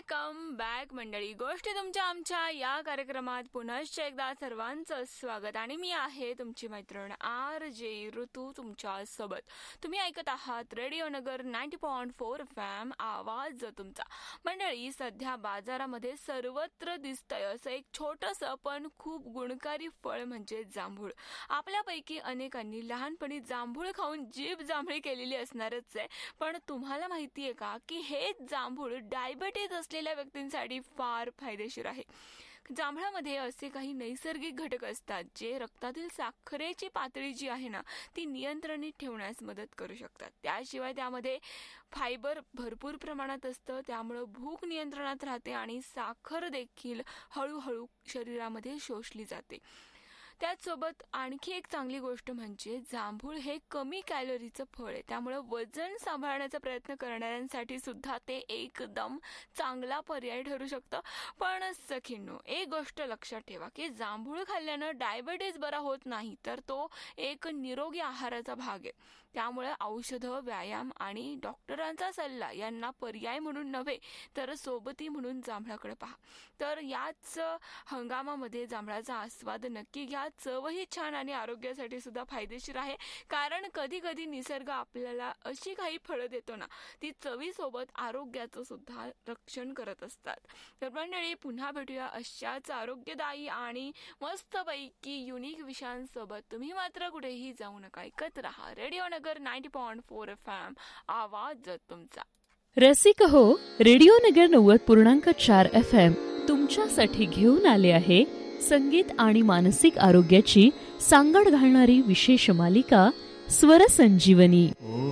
Welcome back मंडळी. गोष्टी तुमच्या आमच्या या कार्यक्रमात पुन्हा एकदा सर्वांचं स्वागत. आणि मी आहे तुमची मैत्रीण RJ ऋतू तुमच्या सोबत. तुम्ही ऐकत आहात रेडिओ नगर 90.4 FM, आवाज तुमचा. मंडळी, सध्या बाजारामध्ये सर्वत्र दिसतंय असं एक छोटंसं पण खूप गुणकारी फळ म्हणजे जांभूळ. आपल्यापैकी अनेकांनी लहानपणी जांभूळ खाऊन जीभ जांभळी केलेली असणारच आहे. पण तुम्हाला माहितीये का की हे जांभूळ डायबिटीज असलेल्या व्यक्तींसाठी फार फायदेशीर आहे. जांभळामध्ये असे काही नैसर्गिक घटक असतात जे रक्तातील साखरेची पातळी जी आहे ना ती नियंत्रणात ठेवण्यास मदत करू शकतात. त्याशिवाय त्यामध्ये फायबर भरपूर प्रमाणात असतं, त्यामुळं भूक नियंत्रणात राहते आणि साखर देखील हळूहळू शरीरामध्ये शोषली जाते. त्याचसोबत आणखी एक चांगली गोष्ट म्हणजे जांभूळ हे कमी कॅलरीचं फळ आहे, त्यामुळे वजन सांभाळण्याचा प्रयत्न करणाऱ्यांसाठी सुद्धा ते एकदम चांगला पर्याय ठरू शकतं. पण सखींनो, एक गोष्ट लक्षात ठेवा की जांभूळ खाल्ल्यानं डायबिटीज बरा होत नाही, तर तो एक निरोगी आहाराचा भाग आहे. त्यामुळे औषधं, व्यायाम आणि डॉक्टरांचा सल्ला यांना पर्याय म्हणून नव्हे तर सोबती म्हणून जांभळाकडे पहा. तर याच हंगामामध्ये जांभळाचा आस्वाद नक्की घ्या. चवही छान आणि आरोग्यासाठी सुद्धा फायदेशीर आहे. कारण कधी कधी निसर्ग आपल्याला अशी काही फळं देतो ना, ती चवीसोबत आरोग्याचं सुद्धा रक्षण करत असतात. तर मंडळी, पुन्हा भेटूया अशाच आरोग्यदायी आणि मस्तपैकी युनिक विषयांसोबत. तुम्ही मात्र कुठेही जाऊ नका, ऐकत रहा रेडिओ नगर 90.4 FM, आवाज तुमचा. रसिक हो, रेडिओ नगर 90.4 FM तुमच्यासाठी घेऊन आले आहे संगीत आणि मानसिक आरोग्याची सांगड घालणारी विशेष मालिका स्वर संजीवनी.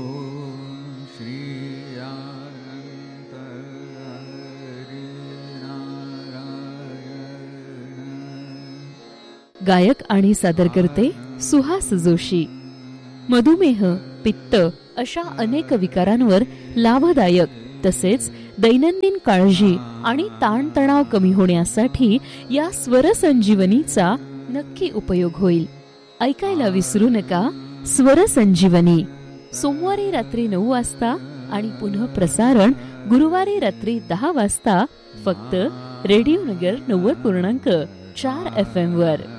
गायक आणि सादरकर्ते सुहास जोशी. मधुमेह, पित्त अशा अनेक विकारांवर लाभदायक तसेच दैनंदिन काळजी आणि ताणतणाव कमी होण्यासाठी या स्वर संजीवनीचा नक्की उपयोग होईल. ऐकायला विसरू नका स्वर संजीवनी. सोमवारी रात्री 9 वाजता आणि पुन्हा प्रसारण गुरुवारी रात्री 10 वाजता फक्त रेडिओ नगर 90.4 FM वर.